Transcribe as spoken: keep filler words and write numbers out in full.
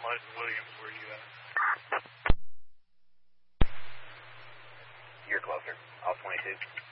Walnut and Williams, where are you at? You're closer. All twenty-two.